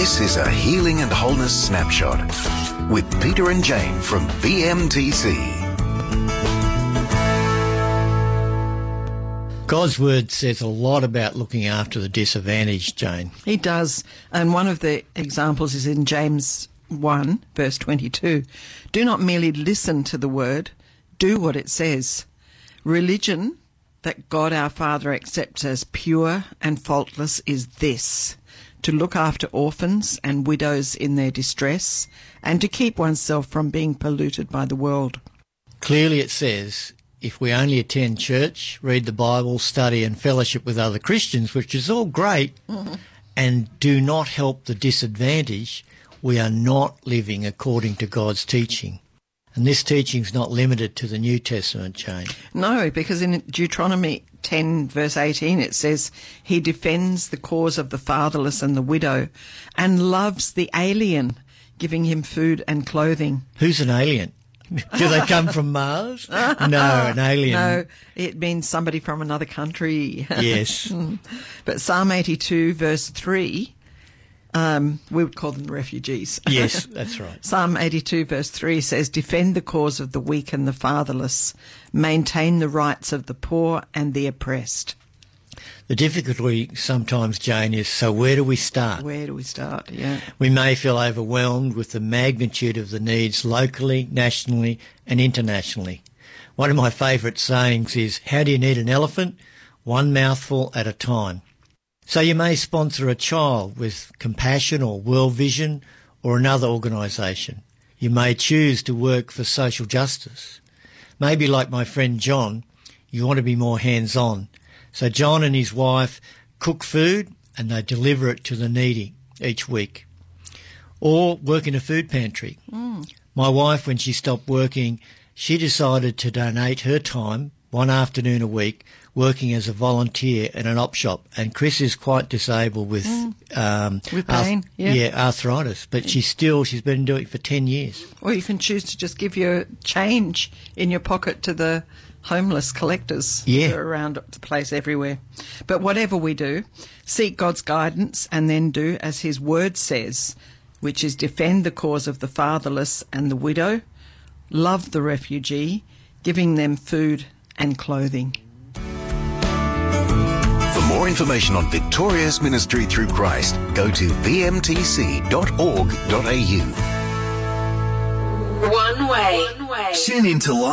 This is a Healing and Wholeness Snapshot with Peter and Jane from VMTC. God's Word says a lot about looking after the disadvantaged, Jane. He does. And one of the examples is in James 1, verse 22. Do not merely listen to the Word, do what it says. Religion that God our Father accepts as pure and faultless is this: to look after orphans and widows in their distress, and to keep oneself from being polluted by the world. Clearly it says, if we only attend church, read the Bible, study and fellowship with other Christians, which is all great, and do not help the disadvantaged, we are not living according to God's teaching. And this teaching is not limited to the New Testament, Jane. No, because in Deuteronomy 10, verse 18, it says, he defends the cause of the fatherless and the widow and loves the alien, giving him food and clothing. Who's an alien? Do they come from Mars? No, an alien. No, it means somebody from another country. Yes. But Psalm 82, verse 3, we would call them refugees. Yes, that's right. Psalm 82, verse 3 says, defend the cause of the weak and the fatherless, maintain the rights of the poor and the oppressed. The difficulty sometimes, Jane, is so where do we start? Where do we start? Yeah. We may feel overwhelmed with the magnitude of the needs locally, nationally and internationally. One of my favourite sayings is, how do you need an elephant? One mouthful at a time. So you may sponsor a child with Compassion or World Vision or another organisation. You may choose to work for social justice. Maybe like my friend John, you want to be more hands-on. So John and his wife cook food and they deliver it to the needy each week. Or work in a food pantry. My wife, when she stopped working, she decided to donate her time one afternoon a week working as a volunteer in an op shop. And Chris is quite disabled with pain, arthritis. But she's been doing it for 10 years. Or you can choose to just give your change in your pocket to the homeless collectors who are around the place everywhere. But whatever we do, seek God's guidance and then do as his word says, which is defend the cause of the fatherless and the widow, love the refugee, giving them food and clothing. For more information on Victoria's ministry through Christ, go to vmtc.org.au. One way. Tune into